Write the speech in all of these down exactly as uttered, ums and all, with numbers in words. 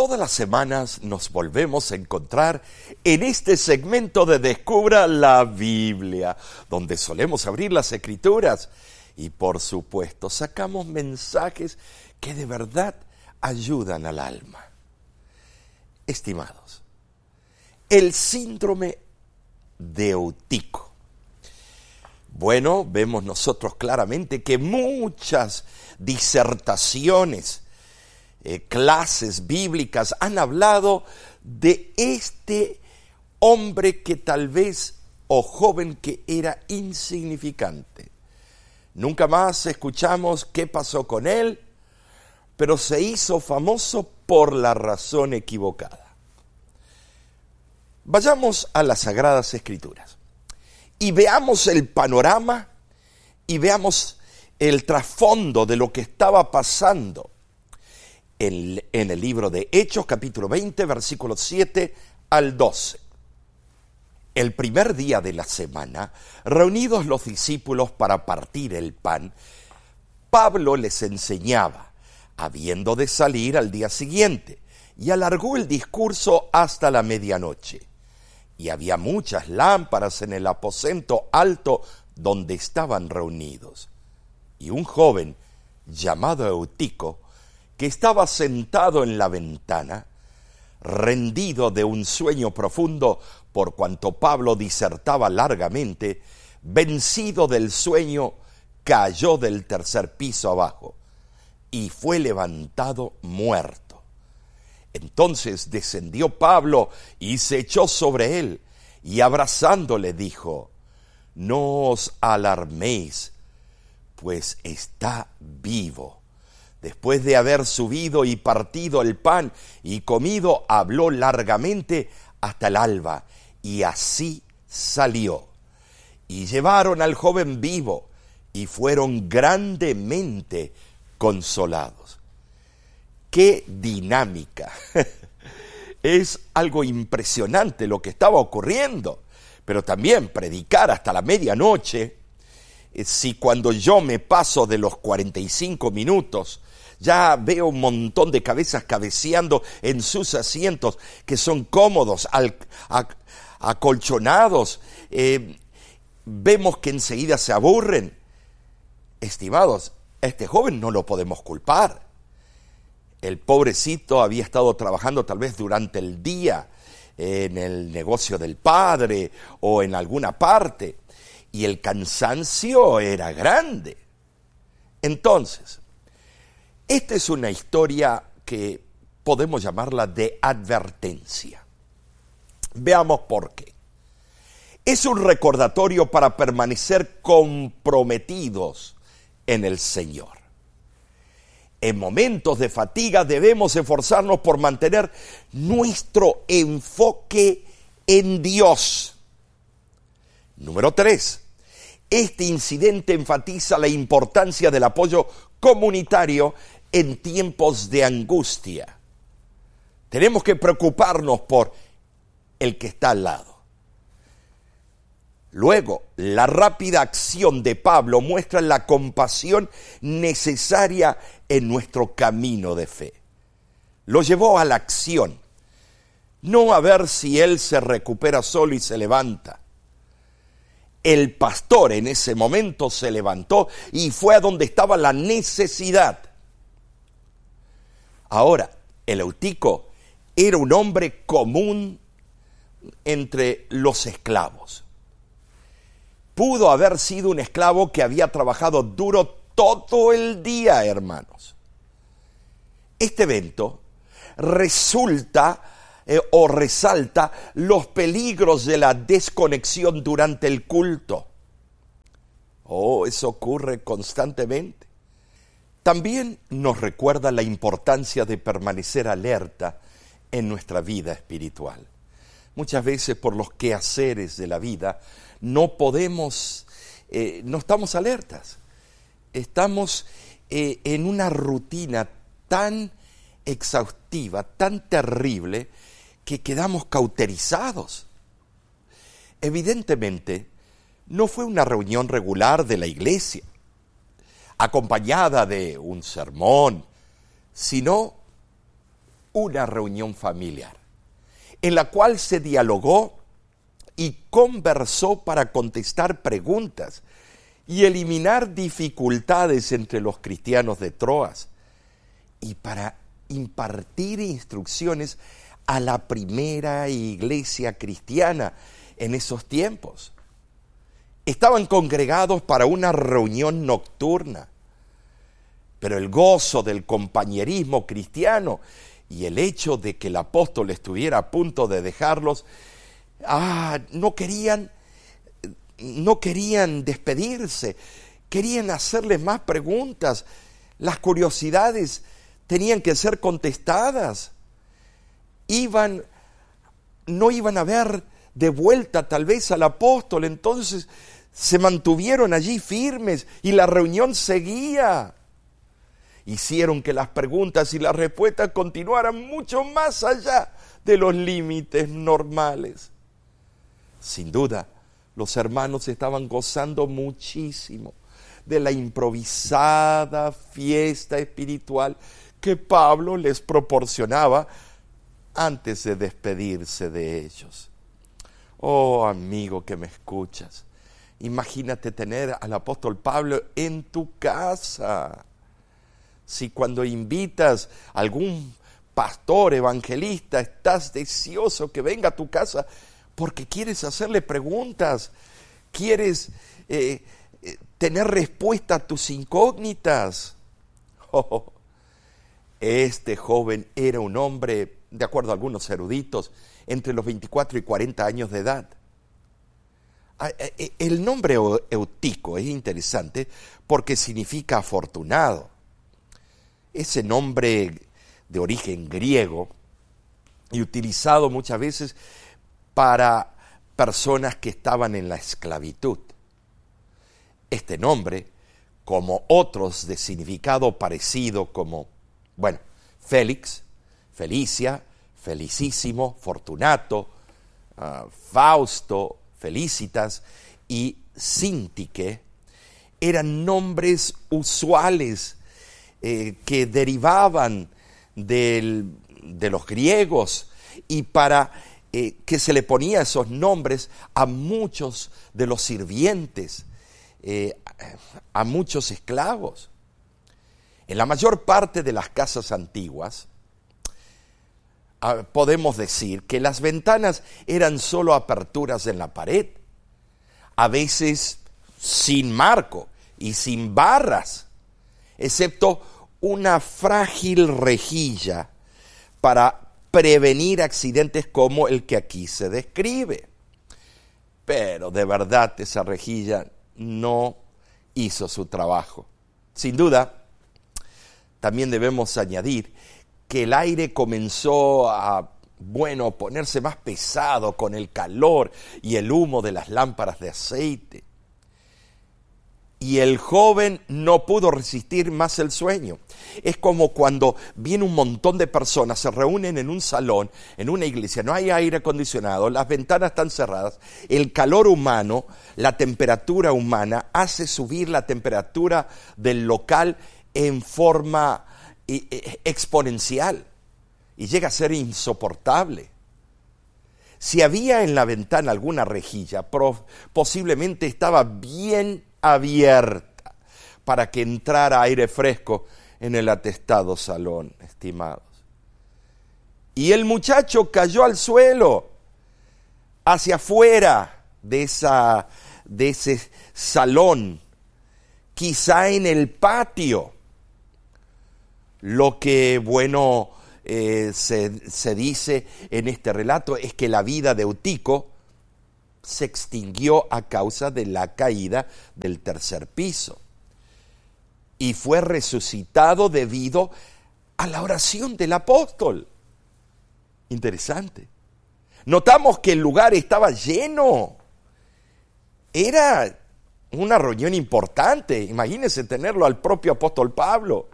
Todas las semanas nos volvemos a encontrar en este segmento de Descubra la Biblia, donde solemos abrir las Escrituras y, por supuesto, sacamos mensajes que de verdad ayudan al alma. Estimados, el síndrome de Eutico. Bueno, vemos nosotros claramente que muchas disertaciones, eh, clases bíblicas han hablado de este hombre que tal vez, o joven que era insignificante. Nunca más escuchamos qué pasó con él, pero se hizo famoso por la razón equivocada. Vayamos a las Sagradas Escrituras y veamos el panorama y veamos el trasfondo de lo que estaba pasando en, en el libro de Hechos, capítulo veinte, versículos siete al doce. El primer día de la semana, reunidos los discípulos para partir el pan, Pablo les enseñaba, habiendo de salir al día siguiente, y alargó el discurso hasta la medianoche. Y había muchas lámparas en el aposento alto donde estaban reunidos. Y un joven llamado Eutico, que estaba sentado en la ventana, rendido de un sueño profundo, por cuanto Pablo disertaba largamente, vencido del sueño, cayó del tercer piso abajo y fue levantado muerto. Entonces descendió Pablo y se echó sobre él, y abrazándole dijo: no os alarméis, pues está vivo. Después de haber subido y partido el pan y comido, habló largamente hasta el alba, y así salió. Y llevaron al joven vivo, y fueron grandemente consolados. ¡Qué dinámica! Es algo impresionante lo que estaba ocurriendo, pero también predicar hasta la medianoche. Si cuando yo me paso de los cuarenta y cinco minutos, ya veo un montón de cabezas cabeceando en sus asientos que son cómodos, al, a, acolchonados, eh, vemos que enseguida se aburren. Estimados, a este joven no lo podemos culpar. El pobrecito había estado trabajando tal vez durante el día en el negocio del padre o en alguna parte, y el cansancio era grande. Entonces, esta es una historia que podemos llamarla de advertencia. Veamos por qué. Es un recordatorio para permanecer comprometidos en el Señor. En momentos de fatiga debemos esforzarnos por mantener nuestro enfoque en Dios. Número tres. Este incidente enfatiza la importancia del apoyo comunitario en tiempos de angustia. Tenemos que preocuparnos por el que está al lado. Luego, la rápida acción de Pablo muestra la compasión necesaria en nuestro camino de fe. Lo llevó a la acción, no a ver si él se recupera solo y se levanta. El pastor en ese momento se levantó y fue a donde estaba la necesidad. Ahora, el Eutico era un hombre común entre los esclavos. Pudo haber sido un esclavo que había trabajado duro todo el día, hermanos. Este evento resulta eh, o resalta los peligros de la desconexión durante el culto. Oh, eso ocurre constantemente. También nos recuerda la importancia de permanecer alerta en nuestra vida espiritual. Muchas veces por los quehaceres de la vida no podemos, eh, no estamos alertas. Estamos eh, en una rutina tan exhaustiva, tan terrible, que quedamos cauterizados. Evidentemente, no fue una reunión regular de la iglesia, acompañada de un sermón, sino una reunión familiar en la cual se dialogó y conversó para contestar preguntas y eliminar dificultades entre los cristianos de Troas y para impartir instrucciones a la primera iglesia cristiana en esos tiempos. Estaban congregados para una reunión nocturna, pero el gozo del compañerismo cristiano y el hecho de que el apóstol estuviera a punto de dejarlos, ah, no querían, no querían despedirse, querían hacerles más preguntas. Las curiosidades tenían que ser contestadas. Iban, no iban a ver de vuelta tal vez al apóstol, entonces se mantuvieron allí firmes y la reunión seguía. Hicieron que las preguntas y las respuestas continuaran mucho más allá de los límites normales. Sin duda, los hermanos estaban gozando muchísimo de la improvisada fiesta espiritual que Pablo les proporcionaba antes de despedirse de ellos. Oh, amigo que me escuchas, imagínate tener al apóstol Pablo en tu casa. Si cuando invitas a algún pastor, evangelista, estás deseoso que venga a tu casa porque quieres hacerle preguntas, quieres eh, eh, tener respuesta a tus incógnitas. Oh, este joven era un hombre, de acuerdo a algunos eruditos, entre los veinticuatro y cuarenta años de edad. El nombre Eutico es interesante porque significa afortunado. Ese nombre de origen griego y utilizado muchas veces para personas que estaban en la esclavitud. Este nombre, como otros de significado parecido como, bueno, Félix, Felicia, Felicísimo, Fortunato, uh, Fausto, Felicitas y Sintique, eran nombres usuales eh, que derivaban del, de los griegos y para eh, que se le ponía esos nombres a muchos de los sirvientes, eh, a muchos esclavos. En la mayor parte de las casas antiguas, podemos decir que las ventanas eran solo aperturas en la pared, a veces sin marco y sin barras, excepto una frágil rejilla para prevenir accidentes como el que aquí se describe. Pero de verdad esa rejilla no hizo su trabajo. Sin duda, también debemos añadir que el aire comenzó a, bueno, ponerse más pesado con el calor y el humo de las lámparas de aceite. Y el joven no pudo resistir más el sueño. Es como cuando viene un montón de personas, se reúnen en un salón, en una iglesia, no hay aire acondicionado, las ventanas están cerradas, el calor humano, la temperatura humana hace subir la temperatura del local en forma exponencial y llega a ser insoportable. Si había en la ventana alguna rejilla, posiblemente estaba bien abierta para que entrara aire fresco en el atestado salón, estimados. Y el muchacho cayó al suelo, hacia afuera de, esa, de ese salón, quizá en el patio. Lo que, bueno, eh, se, se dice en este relato es que la vida de Eutico se extinguió a causa de la caída del tercer piso y fue resucitado debido a la oración del apóstol. Interesante. Notamos que el lugar estaba lleno. Era una reunión importante. Imagínense tenerlo al propio apóstol Pablo.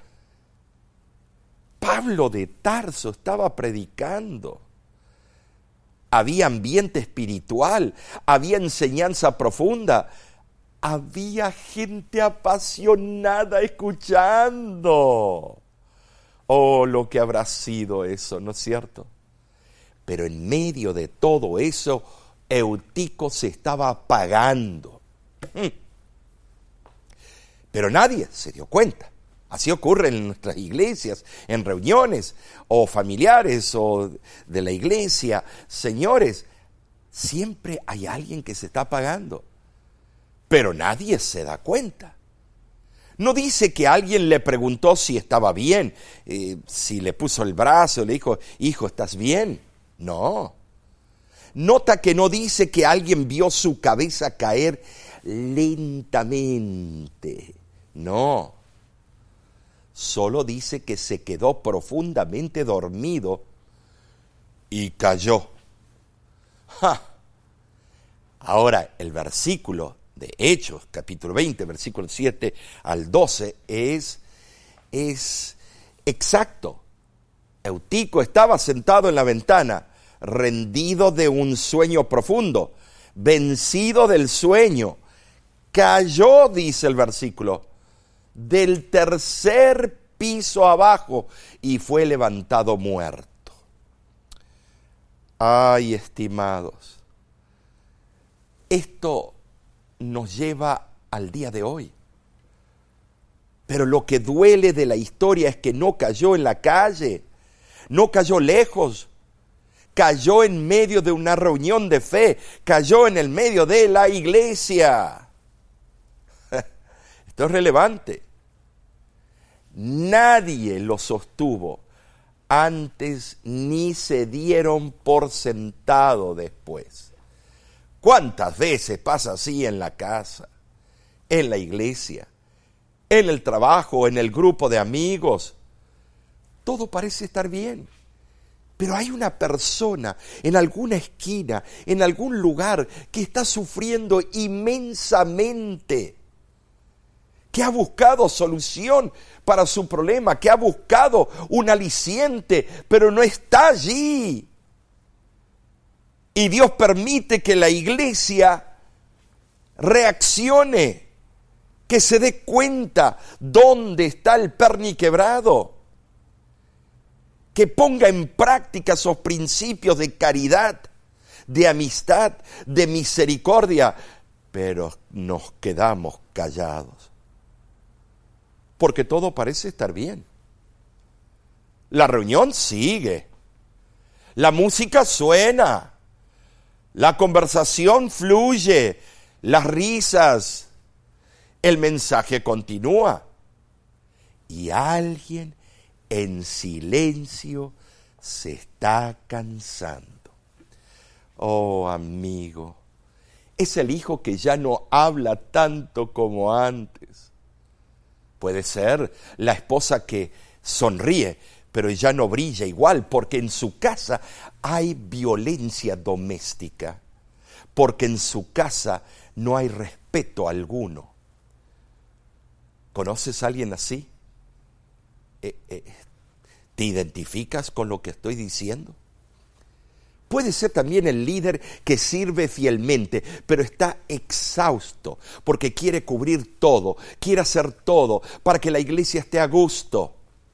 Pablo de Tarso estaba predicando. Había ambiente espiritual, había enseñanza profunda, había gente apasionada escuchando. Oh, lo que habrá sido eso, ¿no es cierto? Pero en medio de todo eso, Eutico se estaba apagando. Pero nadie se dio cuenta. Así ocurre en nuestras iglesias, en reuniones o familiares o de la iglesia. Señores, siempre hay alguien que se está apagando, pero nadie se da cuenta. No dice que alguien le preguntó si estaba bien, eh, si le puso el brazo, le dijo, hijo, ¿estás bien? No. Nota que no dice que alguien vio su cabeza caer lentamente. No. Solo dice que se quedó profundamente dormido y cayó. ¡Ja! Ahora, el versículo de Hechos, capítulo veinte, versículo siete al doce, es, es exacto. Eutico estaba sentado en la ventana, rendido de un sueño profundo, vencido del sueño. Cayó, dice el versículo, del tercer piso abajo y fue levantado muerto. Ay, estimados, esto nos lleva al día de hoy. Pero lo que duele de la historia es que no cayó en la calle, no cayó lejos, cayó en medio de una reunión de fe, cayó en el medio de la iglesia. Esto es relevante. Nadie lo sostuvo antes ni se dieron por sentado después. ¿Cuántas veces pasa así en la casa, en la iglesia, en el trabajo, en el grupo de amigos? Todo parece estar bien, pero hay una persona en alguna esquina, en algún lugar, que está sufriendo inmensamente, que ha buscado solución para su problema, que ha buscado un aliciente, pero no está allí. Y Dios permite que la iglesia reaccione, que se dé cuenta dónde está el perniquebrado, que ponga en práctica esos principios de caridad, de amistad, de misericordia, pero nos quedamos callados. Porque todo parece estar bien. La reunión sigue. La música suena. La conversación fluye. Las risas. El mensaje continúa. Y alguien en silencio se está cansando. Oh, amigo, es el hijo que ya no habla tanto como antes. Puede ser la esposa que sonríe, pero ya no brilla igual, porque en su casa hay violencia doméstica, porque en su casa no hay respeto alguno. ¿Conoces a alguien así? Eh, eh, ¿Te identificas con lo que estoy diciendo? Puede ser también el líder que sirve fielmente, pero está exhausto porque quiere cubrir todo, quiere hacer todo para que la iglesia esté a gusto.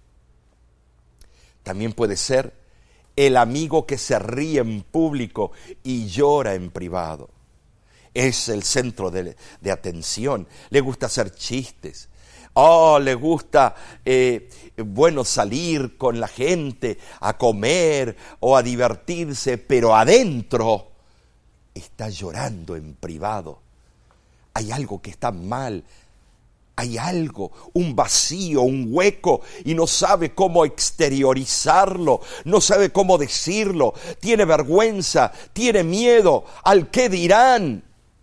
También puede ser el amigo que se ríe en público y llora en privado. Es el centro de, de atención, le gusta hacer chistes. Oh, le gusta, eh, bueno, salir con la gente a comer o a divertirse, pero adentro está llorando en privado. Hay algo que está mal, hay algo, un vacío, un hueco, y no sabe cómo exteriorizarlo, no sabe cómo decirlo, tiene vergüenza, tiene miedo al qué dirán.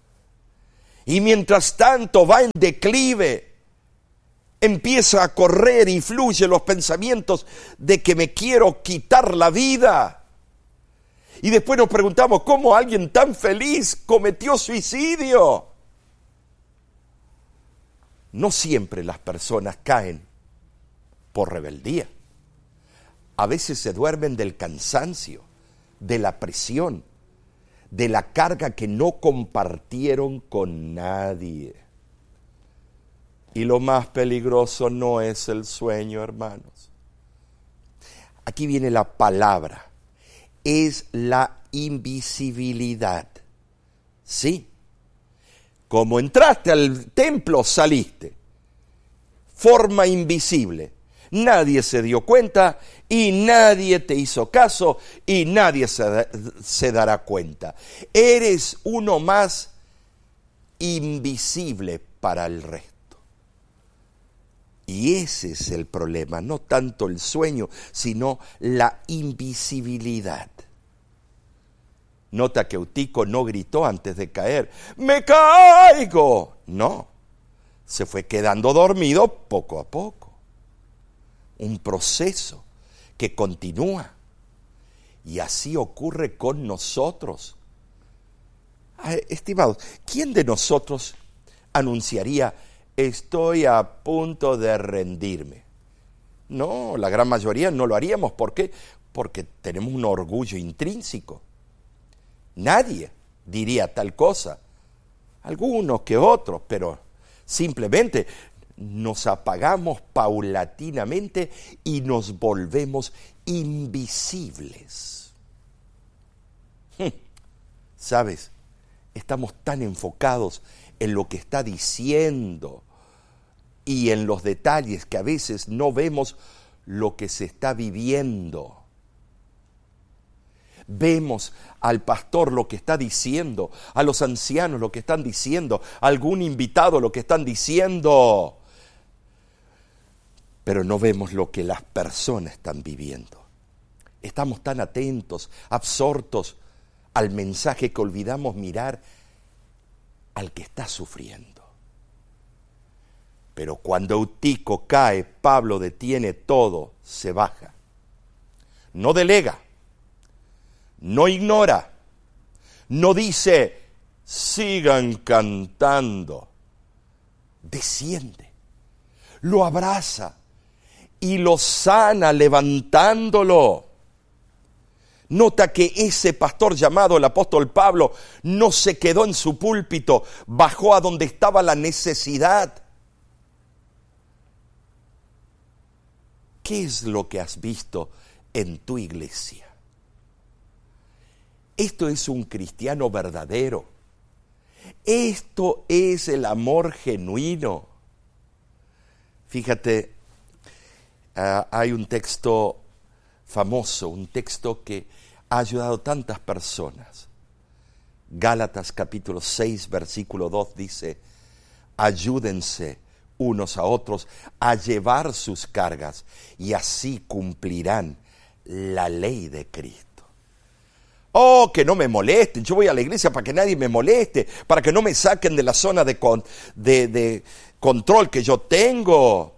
Y mientras tanto va en declive. Empieza a correr y fluye los pensamientos de que me quiero quitar la vida. Y después nos preguntamos, ¿cómo alguien tan feliz cometió suicidio? No siempre las personas caen por rebeldía. A veces se duermen del cansancio, de la presión, de la carga que no compartieron con nadie. Y lo más peligroso no es el sueño, hermanos. Aquí viene la palabra. Es la invisibilidad. ¿Sí? Como entraste al templo, saliste. Forma invisible. Nadie se dio cuenta y nadie te hizo caso y nadie se, se dará cuenta. Eres uno más invisible para el resto. Y ese es el problema, no tanto el sueño, sino la invisibilidad. Nota que Eutico no gritó antes de caer, ¡me caigo! No, se fue quedando dormido poco a poco. Un proceso que continúa. Y así ocurre con nosotros. Estimados, ¿quién de nosotros anunciaría, estoy a punto de rendirme? No, la gran mayoría no lo haríamos. ¿Por qué? Porque tenemos un orgullo intrínseco. Nadie diría tal cosa. Algunos que otros, pero simplemente nos apagamos paulatinamente y nos volvemos invisibles. ¿Sabes? Estamos tan enfocados en lo que está diciendo y en los detalles que a veces no vemos lo que se está viviendo. Vemos al pastor lo que está diciendo, a los ancianos lo que están diciendo, a algún invitado lo que están diciendo, pero no vemos lo que las personas están viviendo. Estamos tan atentos, absortos al mensaje que olvidamos mirar al que está sufriendo. Pero cuando Eutico cae, Pablo detiene todo, se baja. No delega, no ignora, no dice, sigan cantando. Desciende, lo abraza y lo sana levantándolo. Nota que ese pastor llamado el apóstol Pablo no se quedó en su púlpito, bajó a donde estaba la necesidad. ¿Qué es lo que has visto en tu iglesia? Esto es un cristiano verdadero. Esto es el amor genuino. Fíjate, uh, hay un texto famoso, un texto que ha ayudado a tantas personas. Gálatas capítulo seis, versículo dos dice, ayúdense unos a otros a llevar sus cargas y así cumplirán la ley de Cristo. Oh, que no me molesten, yo voy a la iglesia para que nadie me moleste, para que no me saquen de la zona de, con, de, de control que yo tengo.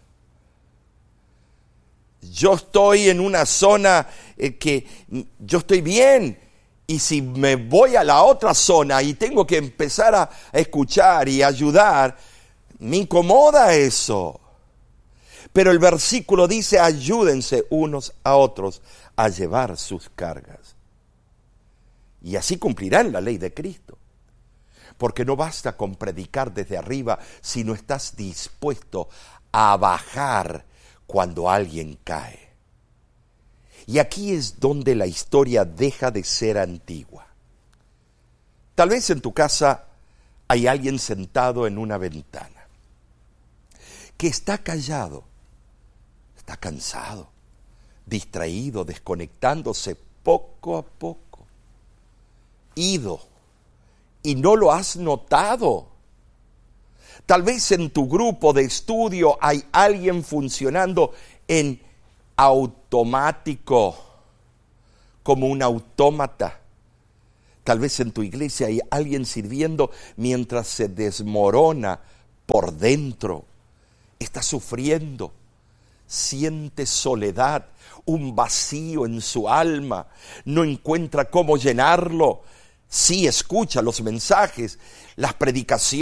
Yo estoy en una zona eh, que yo estoy bien, y si me voy a la otra zona y tengo que empezar a, a escuchar y ayudar, me incomoda eso. Pero el versículo dice, ayúdense unos a otros a llevar sus cargas. Y así cumplirán la ley de Cristo. Porque no basta con predicar desde arriba si no estás dispuesto a bajar cuando alguien cae. Y aquí es donde la historia deja de ser antigua. Tal vez en tu casa hay alguien sentado en una ventana que está callado, está cansado, distraído, desconectándose poco a poco, ido, y no lo has notado. Tal vez en tu grupo de estudio hay alguien funcionando en automático, como un autómata. Tal vez en tu iglesia hay alguien sirviendo mientras se desmorona por dentro. Está sufriendo, siente soledad, un vacío en su alma, no encuentra cómo llenarlo. Sí escucha los mensajes, las predicaciones,